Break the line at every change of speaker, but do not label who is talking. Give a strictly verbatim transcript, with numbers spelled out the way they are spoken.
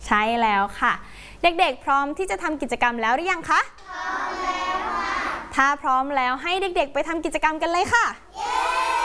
ใช่แล้วค่ะเด็กๆพร้อมที่จะทำกิจกรรมแล้วหรือยังคะพร้อมแล้วค่ะถ้าพร้อมแล้วให้เด็กๆไปทำกิจกรรมกันเลยค่ะ